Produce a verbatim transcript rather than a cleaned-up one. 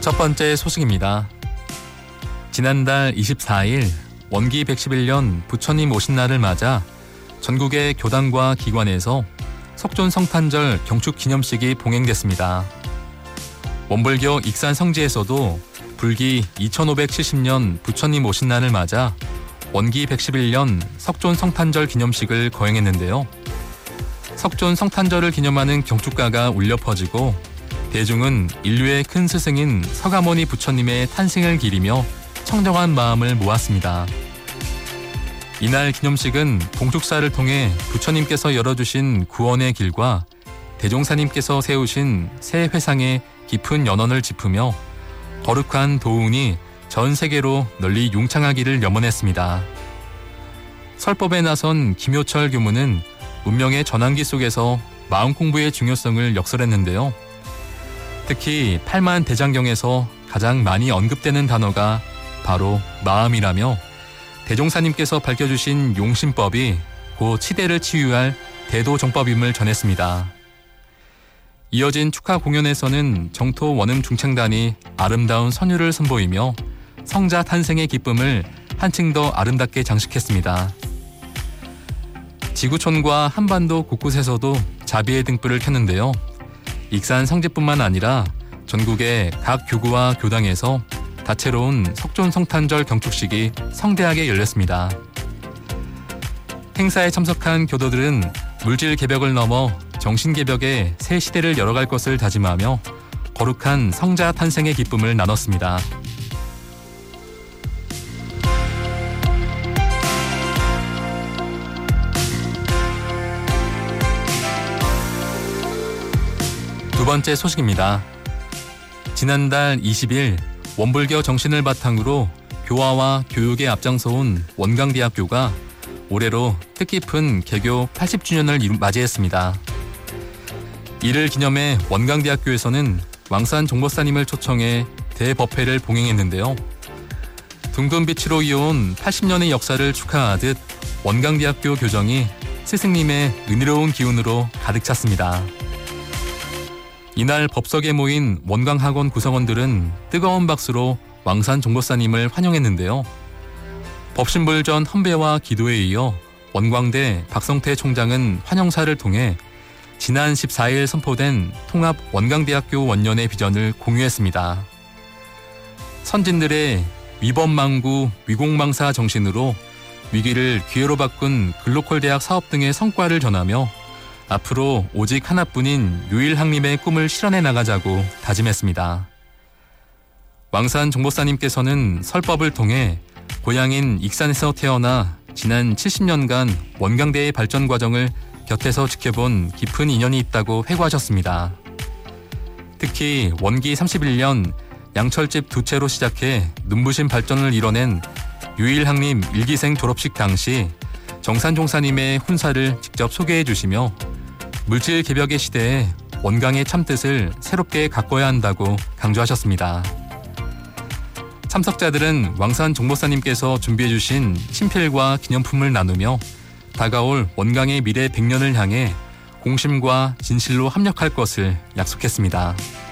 첫 번째 소식입니다. 지난달 이십사일 원기 백십일 년 부처님 오신 날을 맞아 전국의 교단과 기관에서 석존 성탄절 경축 기념식이 봉행됐습니다. 원불교 익산 성지에서도 불기 이천오백칠십 년 부처님 오신 날을 맞아 원기 백십일 년 석존 성탄절 기념식을 거행했는데요. 석존 성탄절을 기념하는 경축가가 울려 퍼지고 대중은 인류의 큰 스승인 서가모니 부처님의 탄생을 기리며 청정한 마음을 모았습니다. 이날 기념식은 봉축사를 통해 부처님께서 열어주신 구원의 길과 대종사님께서 세우신 새 회상의 깊은 연원을 짚으며 거룩한 도운이 전 세계로 널리 융창하기를 염원했습니다. 설법에 나선 김효철 교무는 운명의 전환기 속에서 마음 공부의 중요성을 역설했는데요. 특히 팔만 대장경에서 가장 많이 언급되는 단어가 바로 마음이라며 대종사님께서 밝혀주신 용심법이 곧 시대를 치유할 대도정법임을 전했습니다. 이어진 축하 공연에서는 정토 원음 중창단이 아름다운 선율을 선보이며 성자 탄생의 기쁨을 한층 더 아름답게 장식했습니다. 지구촌과 한반도 곳곳에서도 자비의 등불을 켰는데요. 익산 성지뿐만 아니라 전국의 각 교구와 교당에서 다채로운 석존 성탄절 경축식이 성대하게 열렸습니다. 행사에 참석한 교도들은 물질 개벽을 넘어 정신 개벽의 새 시대를 열어갈 것을 다짐하며 거룩한 성자 탄생의 기쁨을 나눴습니다. 두 번째 소식입니다. 지난달 이십일 원불교 정신을 바탕으로 교화와 교육에 앞장서온 원광대학교가 올해로 뜻깊은 개교 팔십 주년을 맞이했습니다. 이를 기념해 원광대학교에서는 왕산 종법사님을 초청해 대법회를 봉행했는데요. 둥근 빛으로 이어온 팔십 년의 역사를 축하하듯 원광대학교 교정이 스승님의 은혜로운 기운으로 가득 찼습니다. 이날 법석에 모인 원광학원 구성원들은 뜨거운 박수로 왕산 종법사님을 환영했는데요. 법신불전 헌배와 기도에 이어 원광대 박성태 총장은 환영사를 통해 지난 십사일 선포된 통합 원광대학교 원년의 비전을 공유했습니다. 선진들의 위법망구 위공망사 정신으로 위기를 기회로 바꾼 글로컬 대학 사업 등의 성과를 전하며 앞으로 오직 하나뿐인 유일항림의 꿈을 실현해 나가자고 다짐했습니다. 왕산 종법사님께서는 설법을 통해 고향인 익산에서 태어나 지난 칠십 년간 원광대의 발전 과정을 곁에서 지켜본 깊은 인연이 있다고 회고하셨습니다. 특히 원기 삼십일 년 양철집 두 채로 시작해 눈부신 발전을 이뤄낸 유일항림 일기생 졸업식 당시 정산종사님의 훈사를 직접 소개해 주시며 물질 개벽의 시대에 원광의 참뜻을 새롭게 가꿔야 한다고 강조하셨습니다. 참석자들은 왕산 종법사님께서 준비해 주신 친필과 기념품을 나누며 다가올 원광의 미래 백 년을 향해 공심과 진실로 합력할 것을 약속했습니다.